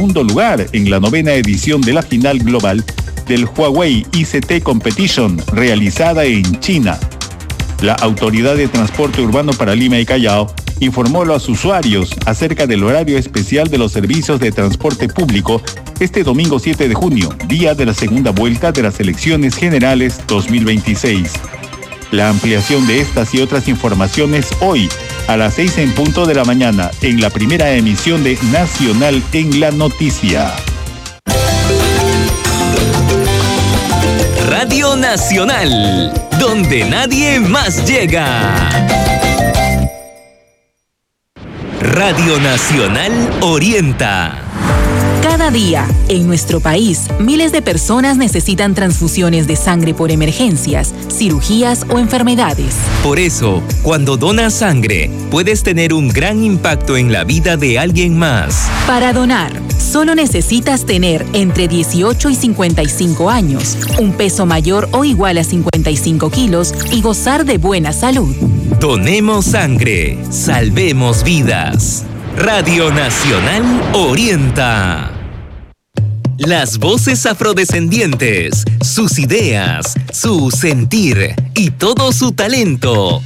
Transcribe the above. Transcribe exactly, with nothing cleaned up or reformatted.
segundo lugar en la novena edición de la final global del Huawei I C T Competition realizada en China. La Autoridad de Transporte Urbano para Lima y Callao informó a los usuarios acerca del horario especial de los servicios de transporte público este domingo siete de junio, día de la segunda vuelta de las elecciones generales dos mil veintiséis. La ampliación de estas y otras informaciones hoy a las seis en punto de la mañana en la primera emisión de Nacional en la Noticia. Radio Nacional, donde nadie más llega. Radio Nacional orienta. Cada día, en nuestro país, miles de personas necesitan transfusiones de sangre por emergencias, cirugías o enfermedades. Por eso, cuando donas sangre, puedes tener un gran impacto en la vida de alguien más. Para donar, solo necesitas tener entre dieciocho y cincuenta y cinco años, un peso mayor o igual a cincuenta y cinco kilos y gozar de buena salud. Donemos sangre, salvemos vidas. Radio Nacional orienta. Las voces afrodescendientes, sus ideas, su sentir y todo su talento